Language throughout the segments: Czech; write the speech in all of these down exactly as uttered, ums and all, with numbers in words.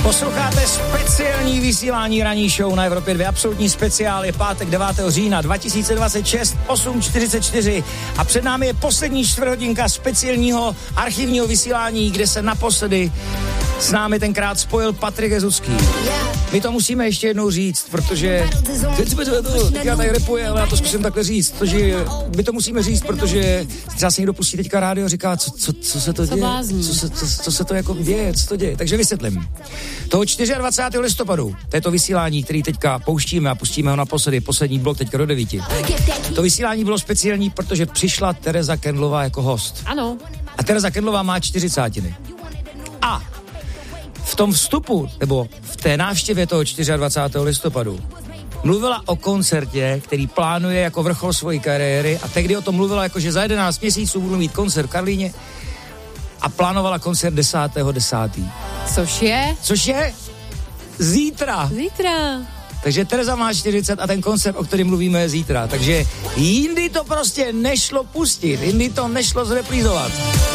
Posloucháte speciální vysílání ranní show na Evropě dva. Absolutní speciál je pátek devátého října dva tisíce dvacet šest, osm čtyřicet čtyři a před námi je poslední čtvrthodinka speciálního archivního vysílání, kde se naposledy s námi tenkrát spojil Patrik Jezucký. My to musíme ještě jednou říct, protože já tady repuji, ale já to zkusím takhle říct, protože my to musíme říct, protože třeba se někdo pustí teďka rádio a říká, co, co, co se to děje, co se, co, co se to jako děje, co to děje, takže vysvětlím. Toho dvacátého čtvrtého listopadu, to je to vysílání, který teďka pouštíme a pustíme ho naposledy, poslední blok teďka do devíti. To vysílání bylo speciální, protože přišla Tereza Kendlová jako host. Ano. A Tereza Kendlová má čtyřicátiny. A v tom vstupu, nebo v té návštěvě toho dvacátého čtvrtého listopadu mluvila o koncertě, který plánuje jako vrchol svojí kariéry a tehdy o tom mluvila jako, že za jedenáct měsíců budu mít koncert v Karlíně a plánovala koncert desátého desátého Což je? Což je zítra. Zítra. Takže Tereza má čtyřicet a ten koncert, o kterém mluvíme, je zítra. Takže jindy to prostě nešlo pustit, jindy to nešlo zreprízovat.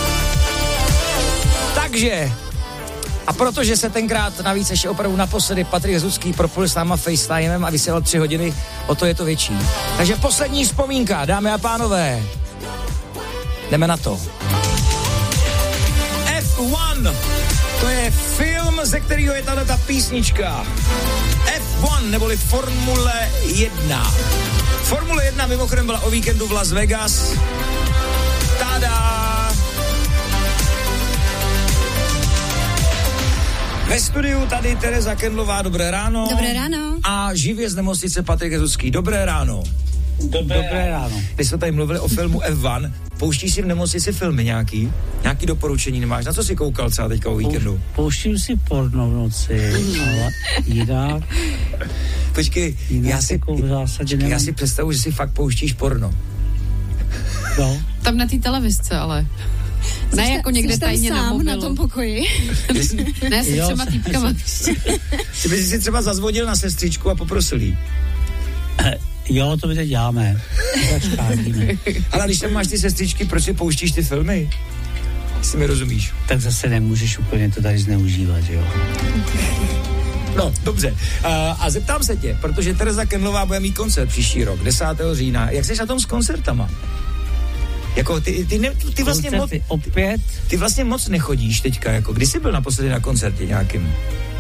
Takže... A protože se tenkrát navíc ještě opravdu naposledy Patrik Jezucký propojil s náma FaceTimem a vysílal tři hodiny, o to je to větší. Takže poslední vzpomínka, dámy a pánové. Jdeme na to. F jedna. To je film, ze kterého je tato písnička. F jedna, neboli Formule jedna. Formule jedna mimochodem byla o víkendu v Las Vegas. Tada! Ve studiu tady Tereza Kendlová, dobré ráno. Dobré ráno. A živě z nemocnice Patrik Jezucký, dobré ráno. Dobré, dobré ráno. Když jsme tady mluvili o filmu F jedna, pouštíš si v nemocnici filmy nějaký? Nějaký doporučení nemáš? Na co jsi koukal třeba teďka o víkendu? Pouštím si porno v noci, ale jinak... Počkej, jinak já si, počkej já si představuji, že si fakt pouštíš porno. No. Tam na té televizce, ale... Ne Jsi jako někde tajně na mobilu. na tom pokoji. Ne, se třeba týpkama. Ty bys si třeba zazvodil na sestřičku a poprosil jí. Jo, to my teď děláme. Ale když tam máš ty sestřičky, proč si pouštíš ty filmy? Jestli mi rozumíš. Tak zase nemůžeš úplně to tady zneužívat, jo. No, dobře. Uh, a zeptám se tě, protože Tereza Kendlová bude mít koncert příští rok, desátého října. Jak jsi na tom s koncertama? Jako ty, ty, ne, ty vlastně moc, opět? Ty vlastně moc nechodíš teďka, jako kdy jsi byl naposledy na koncertě nějakým?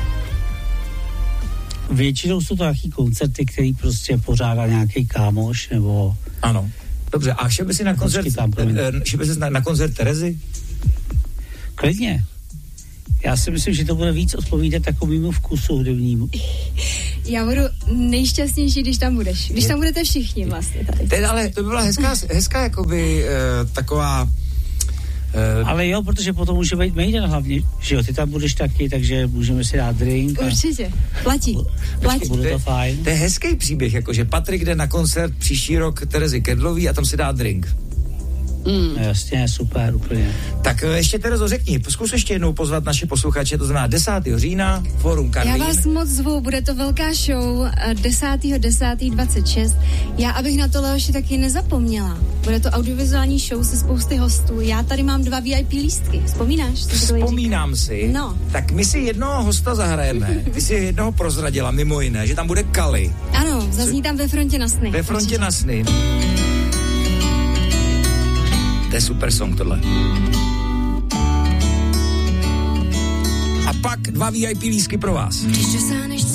Většinou jsou to nějaký koncerty, který prostě pořádá nějaký kámoš, nebo... Ano, dobře, a šel by si na koncert, tam, šel by si na, na koncert Terezy? Klidně. Já si myslím, že to bude víc odpovídat takovýmu vkusu hudebnímu. Já budu nejšťastnější, když tam budeš. Když tam budete všichni vlastně tady. Teď, ale to by byla hezká, hezká jakoby uh, taková... Uh, ale jo, protože potom může být Maiden hlavně, že jo, ty tam budeš taky, takže můžeme si dát drink. Určitě, platí, platí. Bude to fajn. To je hezký příběh, jakože Patrik jde na koncert příští rok Terezy Kendlový a tam si dá drink. Mm. No jasně, super, úplně. Tak ještě Terezo, řekni, zkus ještě jednou pozvat naše posluchače, to znamená desátého října, Fórum Karlín. Já vás moc zvu, bude to velká show desátého desátého dvacet šest. Já, abych na to, Leoši, taky nezapomněla. Bude to audiovizuální show se spousty hostů. Já tady mám dva V I P lístky, vzpomínáš? Vzpomínám si. No. Tak my si jednoho hosta zahrajeme. Ty si jednoho prozradila, mimo jiné, že tam bude Kali. Ano, zazní tam Ve frontě na sny. Ve frontě na sny. To je super song tohle. A pak dva V I P lístky pro vás.